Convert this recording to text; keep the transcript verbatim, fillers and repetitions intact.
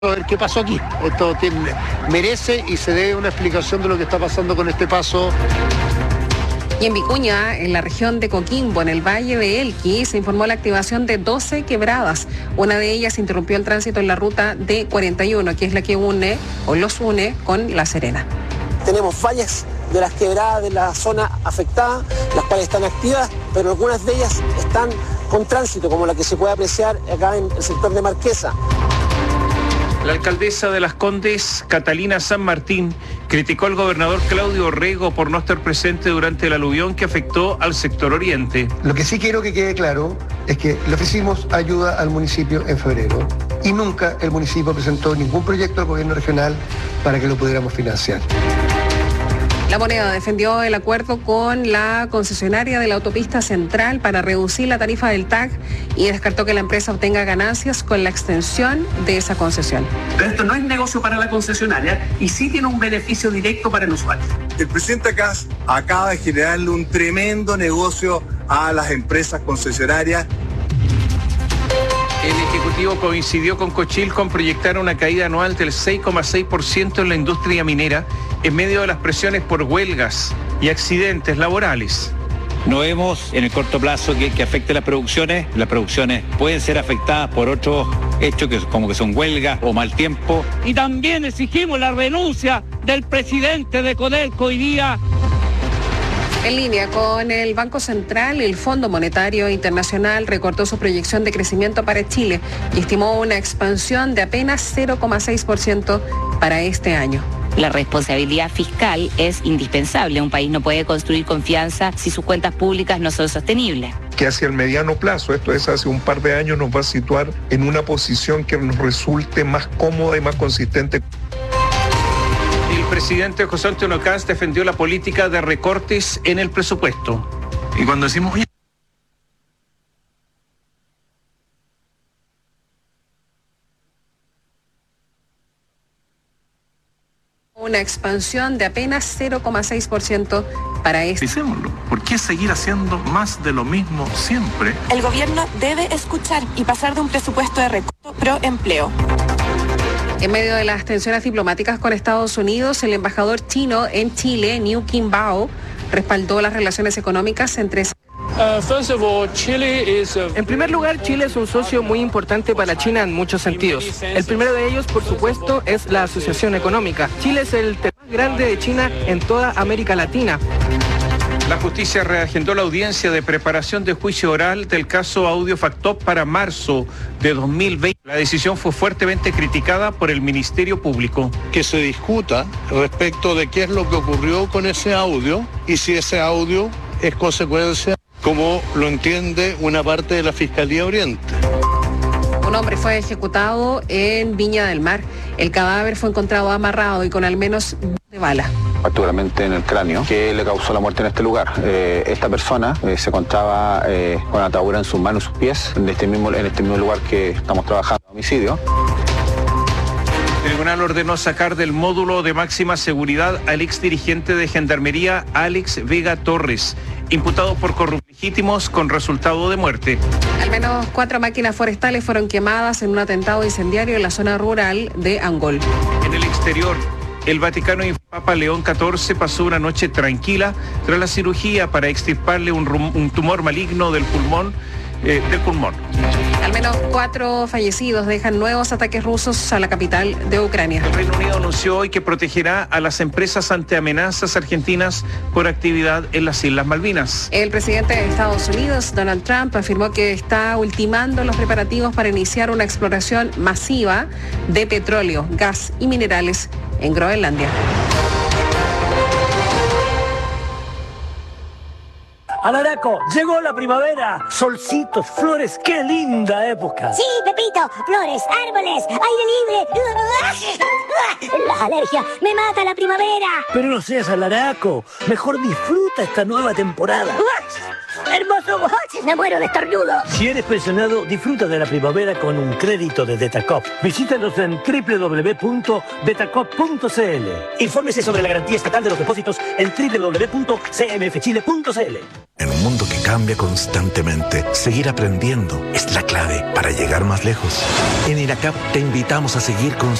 A ver qué pasó aquí. Esto tiene, merece y se debe una explicación de lo que está pasando con este paso. Y en Vicuña, en la región de Coquimbo, en el Valle de Elqui, se informó la activación de doce quebradas. Una de ellas interrumpió el tránsito en la ruta D cuarenta y uno, que es la que une o los une con La Serena. Tenemos fallas de las quebradas de la zona afectada, las cuales están activas, pero algunas de ellas están con tránsito, como la que se puede apreciar acá en el sector de Marquesa. La alcaldesa de Las Condes, Catalina San Martín, criticó al gobernador Claudio Orrego por no estar presente durante el aluvión que afectó al sector oriente. Lo que sí quiero que quede claro es que le ofrecimos ayuda al municipio en febrero y nunca el municipio presentó ningún proyecto al gobierno regional para que lo pudiéramos financiar. La Moneda defendió el acuerdo con la concesionaria de la autopista central para reducir la tarifa del T A C y descartó que la empresa obtenga ganancias con la extensión de esa concesión. Pero esto no es negocio para la concesionaria y sí tiene un beneficio directo para el usuario. El presidente Kast acaba de generarle un tremendo negocio a las empresas concesionarias. El Ejecutivo coincidió con Cochilco en proyectar una caída anual del seis coma seis por ciento en la industria minera en medio de las presiones por huelgas y accidentes laborales. No vemos en el corto plazo que, que afecte las producciones. Las producciones pueden ser afectadas por otros hechos que, como que son huelgas o mal tiempo. Y también exigimos la renuncia del presidente de Codelco hoy día. En línea con el Banco Central, el Fondo Monetario Internacional recortó su proyección de crecimiento para Chile y estimó una expansión de apenas cero coma seis por ciento para este año. La responsabilidad fiscal es indispensable. Un país no puede construir confianza si sus cuentas públicas no son sostenibles. Que hacia el mediano plazo, esto es hace un par de años, nos va a situar en una posición que nos resulte más cómoda y más consistente. El presidente José Antonio Kast defendió la política de recortes en el presupuesto. Y cuando decimos, oye, una expansión de apenas cero coma seis por ciento para este. Dicémoslo, ¿por qué seguir haciendo más de lo mismo siempre? El gobierno debe escuchar y pasar de un presupuesto de recorte pro empleo. En medio de las tensiones diplomáticas con Estados Unidos, el embajador chino en Chile, Niu Qinbao, respaldó las relaciones económicas entre. En primer lugar, Chile es un socio muy importante para China en muchos sentidos. El primero de ellos, por supuesto, es la asociación económica. Chile es el tercer más grande de China en toda América Latina. La justicia reagendó la audiencia de preparación de juicio oral del caso Audio Factop para marzo de dos mil veinte. La decisión fue fuertemente criticada por el Ministerio Público. Que se discuta respecto de qué es lo que ocurrió con ese audio y si ese audio es consecuencia, como lo entiende una parte de la Fiscalía Oriente. Un hombre fue ejecutado en Viña del Mar. El cadáver fue encontrado amarrado y con al menos de bala. Particularmente en el cráneo, que le causó la muerte en este lugar. Eh, esta persona eh, se encontraba eh, con atadura en sus manos y sus pies, en este mismo, en este mismo lugar que estamos trabajando, homicidio. El tribunal ordenó sacar del módulo de máxima seguridad al exdirigente de Gendarmería, Alex Vega Torres, imputado por corrupción legítimos con resultado de muerte. Al menos cuatro máquinas forestales fueron quemadas en un atentado incendiario en la zona rural de Angol. En el exterior, el Vaticano y Papa León catorce pasó una noche tranquila tras la cirugía para extirparle un, rum, un tumor maligno del pulmón. Eh, del pulmón. Al menos cuatro fallecidos dejan nuevos ataques rusos a la capital de Ucrania. El Reino Unido anunció hoy que protegerá a las empresas ante amenazas argentinas por actividad en las Islas Malvinas. El presidente de Estados Unidos, Donald Trump, afirmó que está ultimando los preparativos para iniciar una exploración masiva de petróleo, gas y minerales en Groenlandia. Alaraco, llegó la primavera. Solcitos, flores, qué linda época. Sí, Pepito, flores, árboles, aire libre. Las alergias, me mata la primavera. Pero no seas alaraco, mejor disfruta esta nueva temporada. hermoso. Me muero de estornudo. Si eres pensionado, disfruta de la primavera con un crédito de Detacop. Visítanos en doble u doble u doble u punto detacop punto c l. Infórmese sobre la garantía estatal de los depósitos en doble u doble u doble u punto c m f chile punto c l. En un mundo que cambia constantemente, seguir aprendiendo es la clave para llegar más lejos. En INACAP te invitamos a seguir con